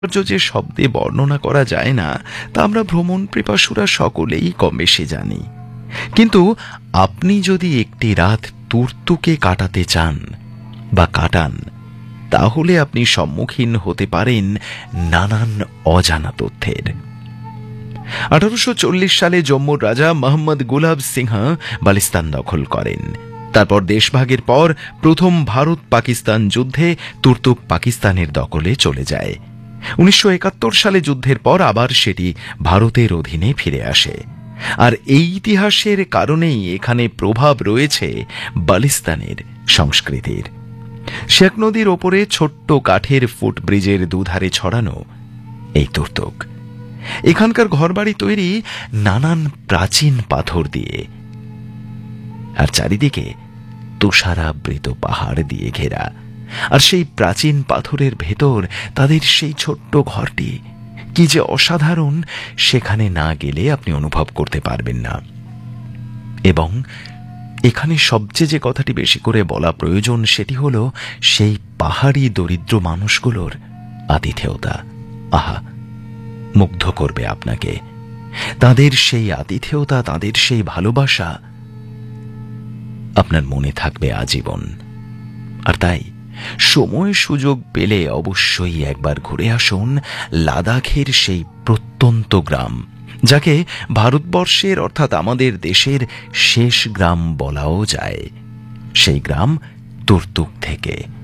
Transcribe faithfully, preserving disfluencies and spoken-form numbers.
যে শব্দে বর্ণনা করা যায় না তা আমরা ভ্রমণ পিপাসুরা সকলেই কম বেশি জানি। কিন্তু আপনি যদি একটি রাত তুর্তুকে কাটাতে চান বা কাটান, তাহলে আপনি সম্মুখীন হতে পারেন নানান অজানা তথ্যের। আঠারোশো চল্লিশ সালে জম্মুর রাজা মোহাম্মদ গুলাব সিংহ বালিস্তান দখল করেন। তারপর দেশভাগের পর প্রথম ভারত পাকিস্তান যুদ্ধে তুর্তুক পাকিস্তানের দখলে চলে যায়। উনিশশো একাত্তর সালে যুদ্ধের পর আবার সেটি ভারতের অধীনে ফিরে আসে। আর এই ইতিহাসের কারণেই এখানে প্রভাব রয়েছে বালিস্তানের সংস্কৃতির। শেখ নদীর ওপরে ছোট্ট কাঠের ফুটব্রিজের দুধারে ছড়ানো এই তুর্তুক। এখানকার ঘরবাড়ি তৈরি নানান প্রাচীন পাথর দিয়ে, আর চারিদিকে তুষারাবৃত পাহাড় দিয়ে ঘেরা। আর সেই প্রাচীন পাথরের ভেতর তাদের সেই ছোট্ট ঘরটি কি যে অসাধারণ, সেখানে না গেলে আপনি অনুভব করতে পারবেন না। এবং এখানে সবচেয়ে যে কথাটি বেশি করে বলা প্রয়োজন সেটি হল সেই পাহাড়ি দরিদ্র মানুষগুলোর আতিথেয়তা। আহা, মুগ্ধ করবে আপনাকে। তাদের সেই আতিথেয়তা, তাদের সেই ভালোবাসা আপনার মনে থাকবে আজীবন। আর তাই সময় সুযোগ পেলে অবশ্যই একবার ঘুরে আসুন লাদাখের সেই প্রত্যন্ত গ্রাম, যাকে ভারতবর্ষের অর্থাৎ আমাদের দেশের শেষ গ্রাম বলাও যায়। সেই গ্রাম তুর্তুক থেকে।